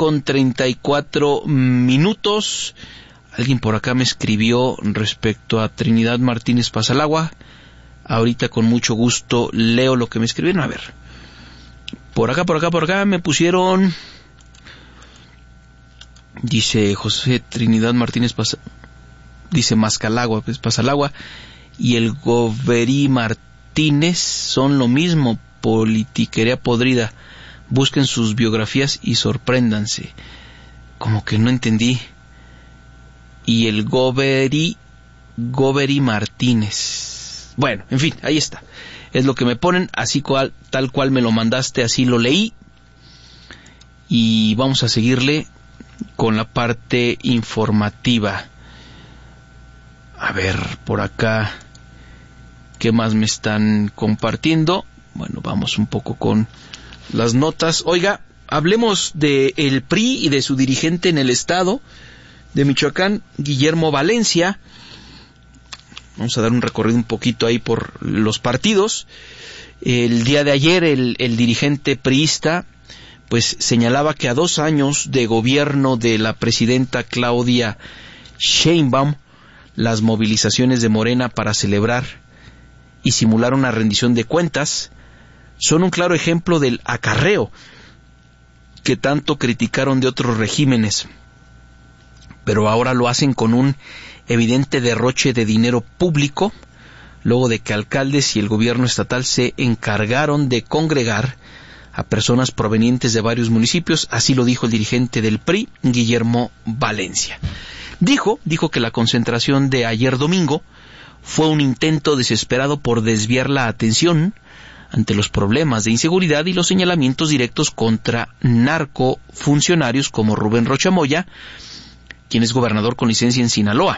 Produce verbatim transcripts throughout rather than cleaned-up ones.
con treinta y cuatro minutos. Alguien por acá me escribió respecto a Trinidad Martínez Pasalagua. Ahorita con mucho gusto leo lo que me escribieron. A ver, por acá, por acá, por acá me pusieron... Dice José Trinidad Martínez Pas... Dice Mascalagua, pues Pasalagua y el Goverí Martínez son lo mismo, politiquería podrida. Busquen sus biografías y sorpréndanse. Como que no entendí. Y el Goverí, Goverí Martínez. Bueno, en fin, ahí está. Es lo que me ponen, así cual, tal cual me lo mandaste, así lo leí. Y vamos a seguirle con la parte informativa. A ver, por acá, ¿qué más me están compartiendo? Bueno, vamos un poco con las notas. Oiga, hablemos de el P R I y de su dirigente en el estado de Michoacán, Guillermo Valencia. Vamos a dar un recorrido un poquito ahí por los partidos. El día de ayer el, el dirigente priista pues señalaba que a dos años de gobierno de la presidenta Claudia Sheinbaum, las movilizaciones de Morena para celebrar y simular una rendición de cuentas son un claro ejemplo del acarreo que tanto criticaron de otros regímenes, pero ahora lo hacen con un evidente derroche de dinero público, luego de que alcaldes y el gobierno estatal se encargaron de congregar a personas provenientes de varios municipios. Así lo dijo el dirigente del P R I, Guillermo Valencia. Dijo, dijo que la concentración de ayer domingo fue un intento desesperado por desviar la atención ante los problemas de inseguridad y los señalamientos directos contra narcofuncionarios como Rubén Rocha Moya, quien es gobernador con licencia en Sinaloa.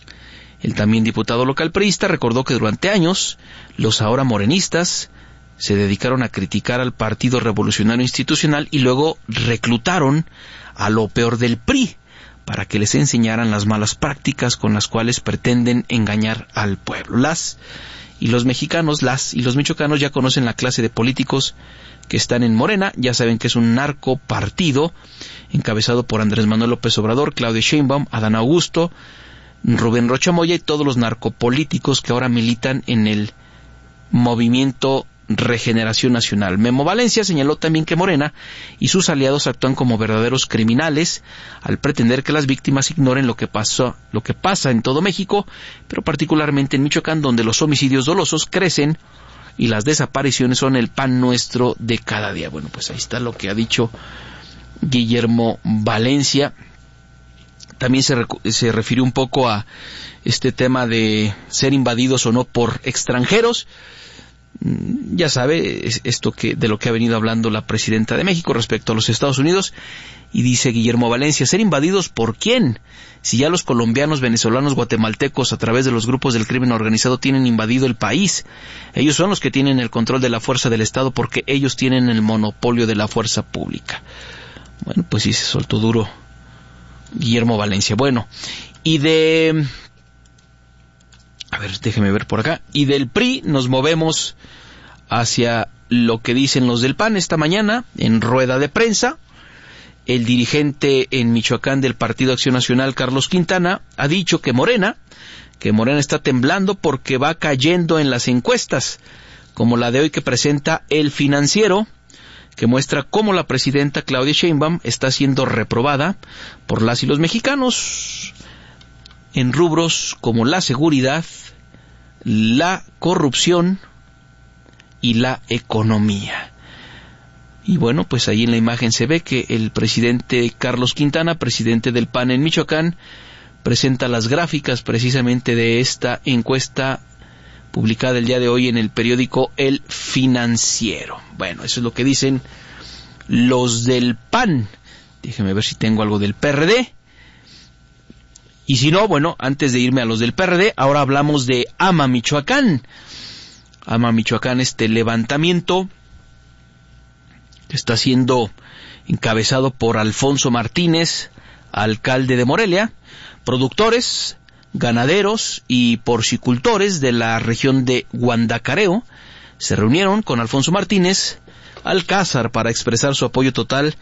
El también diputado local priista recordó que durante años los ahora morenistas se dedicaron a criticar al Partido Revolucionario Institucional y luego reclutaron a lo peor del P R I para que les enseñaran las malas prácticas con las cuales pretenden engañar al pueblo. Las y los mexicanos, las y los michoacanos ya conocen la clase de políticos que están en Morena, ya saben que es un narco partido encabezado por Andrés Manuel López Obrador, Claudia Sheinbaum, Adán Augusto, Rubén Rocha Moya y todos los narcopolíticos que ahora militan en el movimiento Regeneración Nacional. Memo Valencia señaló también que Morena y sus aliados actúan como verdaderos criminales al pretender que las víctimas ignoren lo que pasó, lo que pasa en todo México, pero particularmente en Michoacán, donde los homicidios dolosos crecen y las desapariciones son el pan nuestro de cada día. Bueno, pues ahí está lo que ha dicho Guillermo Valencia. También se, se refirió un poco a este tema de ser invadidos o no por extranjeros. Ya sabe, es esto que de lo que ha venido hablando la presidenta de México respecto a los Estados Unidos, y dice Guillermo Valencia, ¿ser invadidos por quién? Si ya los colombianos, venezolanos, guatemaltecos a través de los grupos del crimen organizado tienen invadido el país. Ellos son los que tienen el control de la fuerza del Estado porque ellos tienen el monopolio de la fuerza pública. Bueno, pues sí se soltó duro Guillermo Valencia. Bueno, y de... A ver, déjeme ver por acá. Y del P R I nos movemos hacia lo que dicen los del P A N. Esta mañana, en rueda de prensa, el dirigente en Michoacán del Partido Acción Nacional, Carlos Quintana, ha dicho que Morena, que Morena está temblando porque va cayendo en las encuestas, como la de hoy que presenta El Financiero, que muestra cómo la presidenta Claudia Sheinbaum está siendo reprobada por las y los mexicanos en rubros como la seguridad, la corrupción y la economía. Y bueno, pues ahí en la imagen se ve que el presidente Carlos Quintana, presidente del P A N en Michoacán, presenta las gráficas precisamente de esta encuesta publicada el día de hoy en el periódico El Financiero. Bueno, eso es lo que dicen los del P A N. Déjeme ver si tengo algo del P R D. Y si no, bueno, antes de irme a los del P R D, ahora hablamos de Ama Michoacán. Ama Michoacán, este levantamiento que está siendo encabezado por Alfonso Martínez, alcalde de Morelia, productores, ganaderos y porcicultores de la región de Guandacareo se reunieron con Alfonso Martínez Alcázar para expresar su apoyo total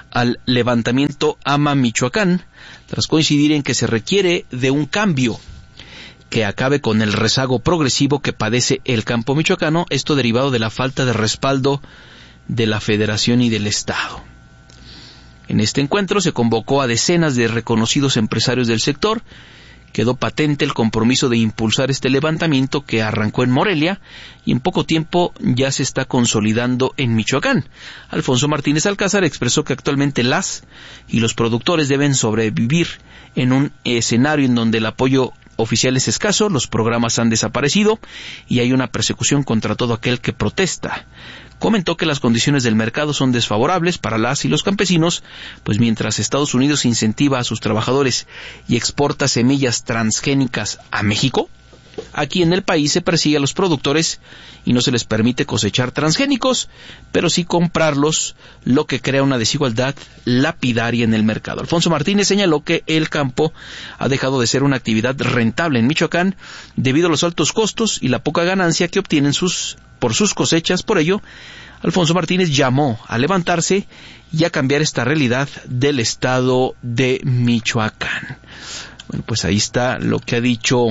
al levantamiento AMA Michoacán, tras coincidir en que se requiere de un cambio que acabe con el rezago progresivo que padece el campo michoacano, esto derivado de la falta de respaldo de la Federación y del Estado. En este encuentro se convocó a decenas de reconocidos empresarios del sector. Quedó patente el compromiso de impulsar este levantamiento que arrancó en Morelia y en poco tiempo ya se está consolidando en Michoacán. Alfonso Martínez Alcázar expresó que actualmente las y los productores deben sobrevivir en un escenario en donde el apoyo oficial es escaso, los programas han desaparecido y hay una persecución contra todo aquel que protesta. Comentó que las condiciones del mercado son desfavorables para las y los campesinos, pues mientras Estados Unidos incentiva a sus trabajadores y exporta semillas transgénicas a México, aquí en el país se persigue a los productores y no se les permite cosechar transgénicos, pero sí comprarlos, lo que crea una desigualdad lapidaria en el mercado. Alfonso Martínez señaló que el campo ha dejado de ser una actividad rentable en Michoacán debido a los altos costos y la poca ganancia que obtienen sus por sus cosechas. Por ello, Alfonso Martínez llamó a levantarse y a cambiar esta realidad del estado de Michoacán. Bueno, pues ahí está lo que ha dicho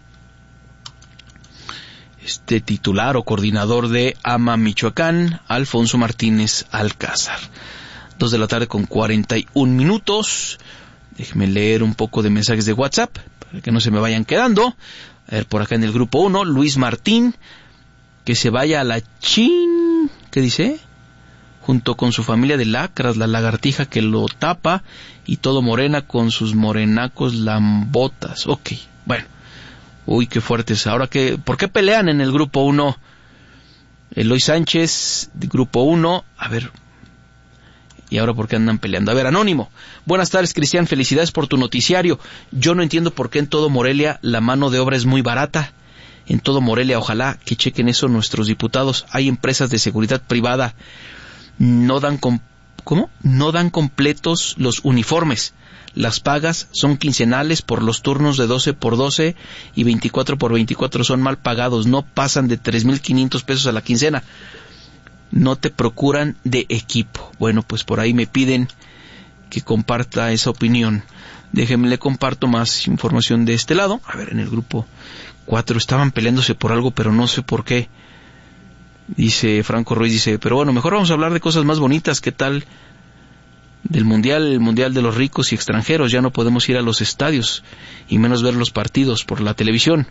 este titular o coordinador de AMA Michoacán, Alfonso Martínez Alcázar. Dos de la tarde con cuarenta y un minutos. Déjeme leer un poco de mensajes de WhatsApp para que no se me vayan quedando. A ver, por acá en el grupo uno, Luis Martín, que se vaya a la chin, ¿qué dice? Junto con su familia de lacras, la lagartija que lo tapa y todo morena con sus morenacos lambotas. Ok, bueno. Uy, qué fuertes. Ahora que, ¿por qué pelean en el grupo uno? Eloy Sánchez, de grupo uno, a ver, ¿y ahora por qué andan peleando? A ver, Anónimo. Buenas tardes, Cristian, felicidades por tu noticiario. Yo no entiendo por qué en todo Morelia la mano de obra es muy barata. En todo Morelia, ojalá que chequen eso nuestros diputados. Hay empresas de seguridad privada, no dan com- ¿cómo? No dan completos los uniformes. Las pagas son quincenales por los turnos de doce por doce y veinticuatro por veinticuatro son mal pagados, no pasan de tres mil quinientos pesos a la quincena. No te procuran de equipo. Bueno, pues por ahí me piden que comparta esa opinión. Déjenme, le comparto más información de este lado. A ver, en el grupo cuatro estaban peleándose por algo, pero no sé por qué. Dice Franco Ruiz, dice, pero bueno, mejor vamos a hablar de cosas más bonitas. ¿Qué tal del mundial, el mundial de los ricos y extranjeros? Ya no podemos ir a los estadios y menos ver los partidos por la televisión.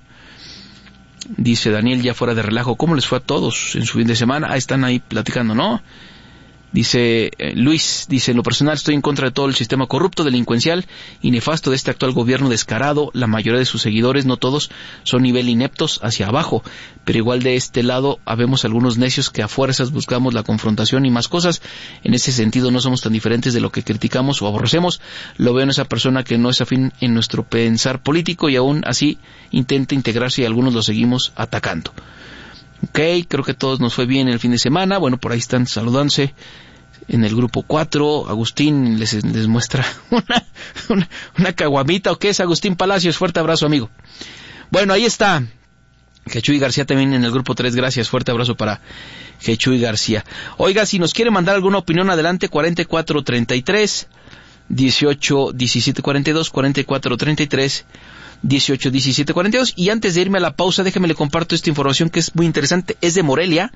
Dice Daniel, ya fuera de relajo, ¿cómo les fue a todos en su fin de semana? Ah, están ahí platicando, ¿no? Dice eh, Luis, dice, en lo personal estoy en contra de todo el sistema corrupto, delincuencial y nefasto de este actual gobierno descarado. La mayoría de sus seguidores, no todos, son nivel ineptos hacia abajo, pero igual de este lado habemos algunos necios que a fuerzas buscamos la confrontación y más cosas. En ese sentido no somos tan diferentes de lo que criticamos o aborrecemos. Lo veo en esa persona que no es afín en nuestro pensar político y aún así intenta integrarse y algunos lo seguimos atacando. Ok, creo que a todos nos fue bien el fin de semana. Bueno, por ahí están saludándose en el grupo cuatro. Agustín les, les muestra una, una, una caguamita. ¿O qué es, Agustín Palacios? Fuerte abrazo, amigo. Bueno, ahí está Jechuy García también en el grupo tres. Gracias, fuerte abrazo para Jechuy García. Oiga, si nos quiere mandar alguna opinión, adelante, cuarenta y cuatro treinta y tres, dieciocho diecisiete cuarenta y dos, cuarenta y cuatro treinta y tres, dieciocho diecisiete cuarenta y dos. Y antes de irme a la pausa, déjeme le comparto esta información que es muy interesante, es de Morelia.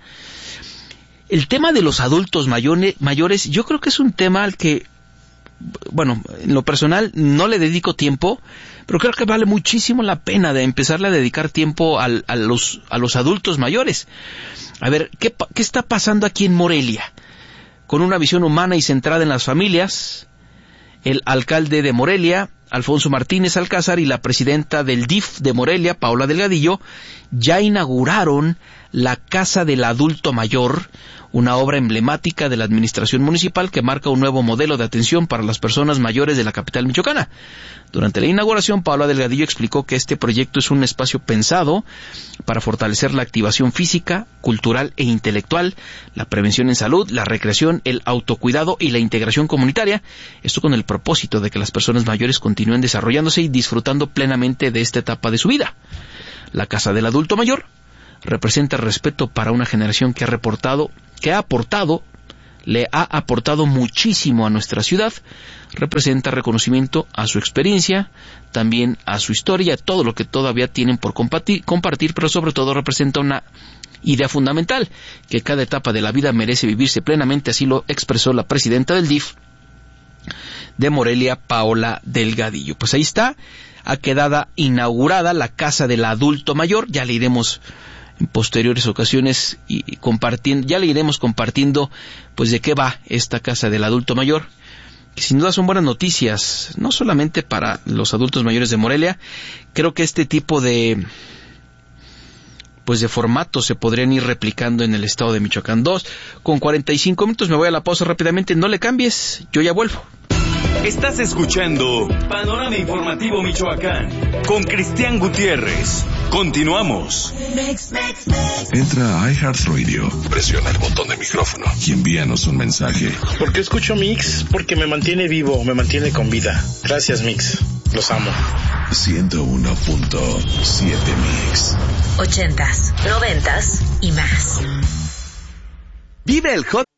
El tema de los adultos mayores, mayores, yo creo que es un tema al que, bueno, en lo personal no le dedico tiempo, pero creo que vale muchísimo la pena de empezarle a dedicar tiempo al, a los a los adultos mayores. A ver, ¿qué, ¿qué está pasando aquí en Morelia? Con una visión humana y centrada en las familias, el alcalde de Morelia, Alfonso Martínez Alcázar, y la presidenta del D I F de Morelia, Paola Delgadillo, ya inauguraron la Casa del Adulto Mayor, una obra emblemática de la administración municipal que marca un nuevo modelo de atención para las personas mayores de la capital michoacana. Durante la inauguración, Paola Delgadillo explicó que este proyecto es un espacio pensado para fortalecer la activación física, cultural e intelectual, la prevención en salud, la recreación, el autocuidado y la integración comunitaria, esto con el propósito de que las personas mayores continúen desarrollándose y disfrutando plenamente de esta etapa de su vida. La Casa del Adulto Mayor representa respeto para una generación que ha reportado, que ha aportado le ha aportado muchísimo a nuestra ciudad, representa reconocimiento a su experiencia, también a su historia, todo lo que todavía tienen por compartir, compartir, pero sobre todo representa una idea fundamental, que cada etapa de la vida merece vivirse plenamente, así lo expresó la presidenta del D I F de Morelia, Paola Delgadillo. Pues ahí está, ha quedado inaugurada la Casa del Adulto Mayor, ya le iremos en posteriores ocasiones y compartiendo, ya le iremos compartiendo pues de qué va esta Casa del Adulto Mayor, que sin duda son buenas noticias, no solamente para los adultos mayores de Morelia. Creo que este tipo de pues de formatos se podrían ir replicando en el estado de Michoacán. Dos con cuarenta y cinco minutos, me voy a la pausa rápidamente, no le cambies, yo ya vuelvo. Estás escuchando Panorama Informativo Michoacán con Cristian Gutiérrez. Continuamos. Entra a iHeartRadio, presiona el botón de micrófono y envíanos un mensaje. ¿Por qué escucho Mix? Porque me mantiene vivo, me mantiene con vida. Gracias, Mix. Los amo. ciento uno punto siete Mix. Ochentas, noventas y más. Vive el hot